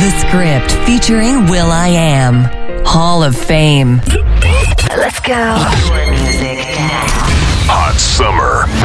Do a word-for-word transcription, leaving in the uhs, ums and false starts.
The Script featuring Will I Am. Hall of Fame. Let's go. Your music now. Hot Summer